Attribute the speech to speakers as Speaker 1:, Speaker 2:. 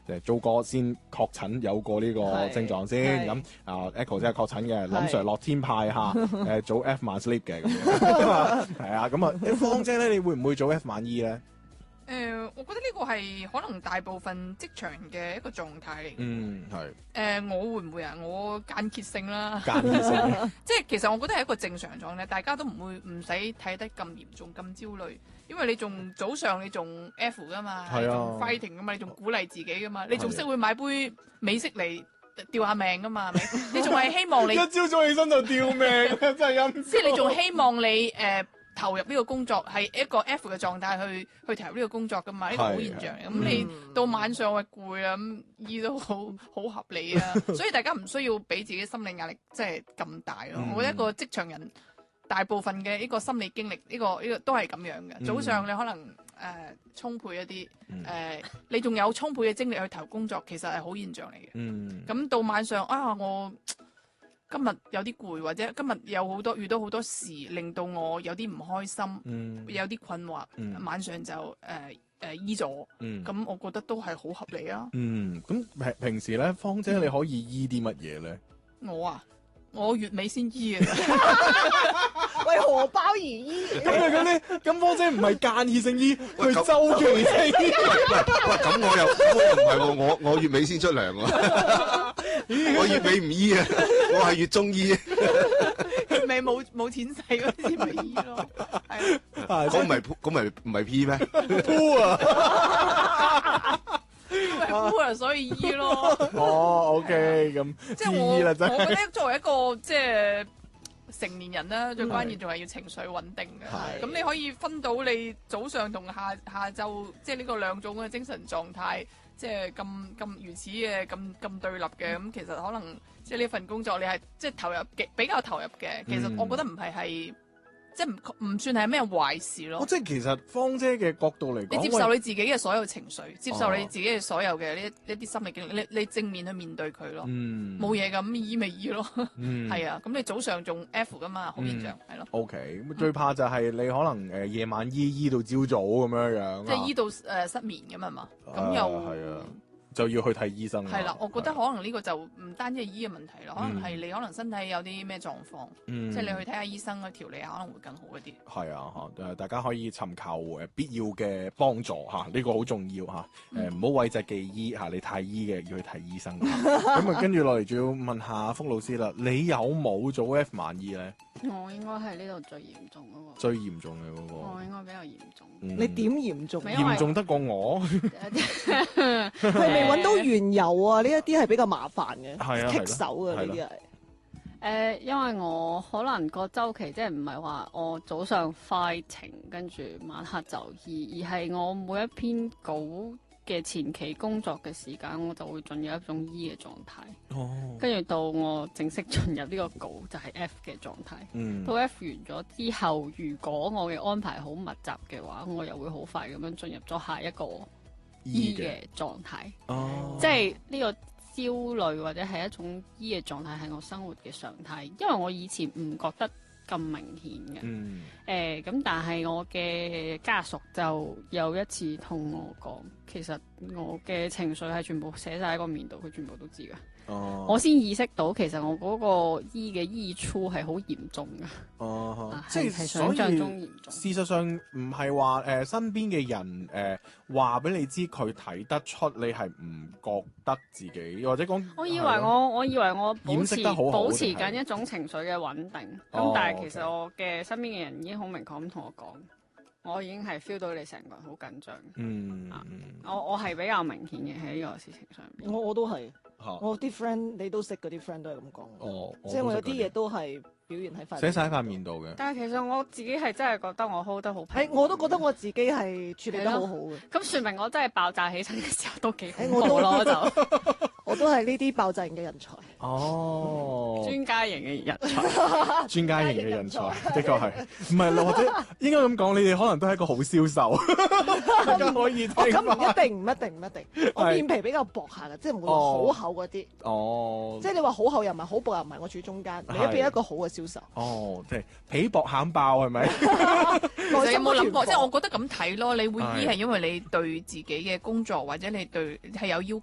Speaker 1: 做過先確診有過呢個症狀先，咁Echo 真係確診嘅，林 Sir 樂天派嚇，早 F 晚 sleep 嘅咁樣，係啊，咁啊，芳姐咧，你會唔會早 F 晚 E 咧？
Speaker 2: 我覺得呢個係可能大部分職場人嘅一個狀態嚟嘅。
Speaker 1: 係。
Speaker 2: 我會唔會啊？我間歇性啦，
Speaker 1: 間歇性，
Speaker 2: 即係其實我覺得係一個正常狀態，大家都唔使睇得咁嚴重、咁焦慮，因為你仲早上你仲 F 噶嘛，你仲 fighting 噶嘛，你仲鼓勵自己噶嘛，你仲識會買杯美式嚟吊下命噶嘛，係咪？你仲係希望你
Speaker 1: 一朝早起身就吊命，真係陰。
Speaker 2: 即係你仲希望你投入呢個工作係一個 F 嘅狀態去投入呢個工作噶嘛，呢個好現象嚟。咁你到晚上會攰啦，咁醫都好合理啊。所以大家唔需要俾自己心理壓力即係咁大咯。我覺得一個職場人大部分嘅呢個心理經歷呢個都係咁樣嘅。早上你可能充沛一啲，你仲有充沛嘅精力去投工作，其實係好現象嚟嘅。咁到晚上我今日有啲攰，或者今日遇到好多事，令到我有啲唔開心，有啲困惑，晚上就醫咗，咁我覺得都係好合理啊。
Speaker 1: 咁平時咧，芳姐你可以醫啲乜嘢咧？
Speaker 2: 我月尾先醫嘅，
Speaker 3: 為荷包而醫。
Speaker 1: 咁芳姐唔係間歇性醫，佢周期性醫。
Speaker 4: 喂，咁我又唔係喎，我月尾先出糧喎，我月尾唔醫啊，我係月中醫。
Speaker 2: 月尾冇錢使嗰時咪醫咯，係。
Speaker 4: 咁唔係 P 咩？
Speaker 1: 鋪啊！
Speaker 2: 因為孤啊，所以醫咯。
Speaker 1: OK， 咁
Speaker 2: 即係我覺得作為一個即係成年人啦，最關鍵仲係要情緒穩定嘅。咁你可以分到你早上同下晝，即係呢個兩種嘅精神狀態，即係咁如此嘅咁對立嘅。咁其實可能即係呢份工作你係即係比較投入嘅。其實我覺得唔係。即係唔算係咩壞事咯。
Speaker 1: 即係其實芳姐嘅角度嚟講，
Speaker 2: 你接受你自己嘅所有情緒，接受你自己嘅所有嘅呢一啲心理經歷，你正面去面對佢咯。冇嘢咁醫咪醫咯。係啊，咁你早上仲 F 噶嘛，好現象係咯。
Speaker 1: OK，咁最怕就係你可能夜晚醫到朝早咁樣。
Speaker 2: 即係醫到失眠咁係嘛？咁又
Speaker 1: 係啊。就要去睇醫生。
Speaker 2: 係啦，我覺得可能呢個就唔單止係醫嘅問題咯，可能係你可能身體有啲咩狀況，即係你去睇下醫生去調理下，可能會更好一啲。
Speaker 1: 係啊，大家可以尋求必要嘅幫助嚇，呢個好重要嚇。唔好諱疾忌醫嚇，你太醫嘅要去睇醫生。咁啊，跟住落嚟仲要問下福老師啦，你有冇早 F 晚 E 咧？
Speaker 5: 我應該係呢度最嚴重嗰個。
Speaker 1: 最嚴重嘅嗰個。
Speaker 5: 我應該比較嚴重。
Speaker 3: 你點嚴重？
Speaker 1: 嚴重得過我？
Speaker 3: 係未揾到緣由啊！呢一啲係比較麻煩嘅，棘手嘅呢啲係。
Speaker 5: 因為我可能個週期即係唔係話我早上 fighting 跟住晚黑就醫，而係我每一篇稿嘅前期工作嘅時間，我就會進入一種 E 嘅狀態。跟住到我正式進入呢個稿就係 F 嘅狀態。到 F 完咗之後，如果我嘅安排好密集嘅話，我又會好快咁樣進入咗下一個 E 嘅狀態。即係呢個焦慮或者係一種 E 嘅狀態係我生活嘅常態，因為我以前唔覺得咁明顯嘅。咁但係我嘅家屬就有一次同我講，其實我嘅情緒係全部寫晒喺個面度，佢全部都知㗎。我先意識到其實我嗰個 E 嘅 E 粗係好嚴重㗎。
Speaker 1: 即係
Speaker 5: 想象中嚴重。
Speaker 1: 事實上唔係話身邊嘅人話俾你知佢睇得出你係唔覺得自己，或者講
Speaker 5: 我以為我保持緊一種情緒嘅穩定。咁但係其實我嘅身邊嘅人已經好明確咁同我講，我已經係 feel 到你成個人好緊張。我係比較明顯嘅喺呢個事情上面。
Speaker 3: 我都係。我啲 friend 你都識嗰啲 friend 都係咁講。即係我有啲嘢都係表現喺塊
Speaker 1: 寫晒喺塊面度嘅。
Speaker 5: 但係其實我自己係真係覺得我 hold 得好平。
Speaker 3: 我都覺得我自己係處理得好好嘅。
Speaker 5: 咁說明我真係爆炸起身嘅時候都幾恐怖咯，
Speaker 3: 我都係呢啲爆炸型嘅人才。
Speaker 5: 專家型嘅人才。
Speaker 1: 專家型嘅人才，的確係。唔係，或者應該咁講，你哋可能都係一個好銷售。大家可以聽。
Speaker 3: 咁唔一定。我面皮比較薄下嘅，即係唔會話好厚嗰啲。即係你話好厚又唔係，好薄又唔係，我處中間。你一邊一個好嘅銷售。
Speaker 1: 即係皮薄餡爆係咪？
Speaker 2: 其實有冇諗過？即係我覺得咁睇咯，你會醫係因為你對自己嘅工作或者你係有要求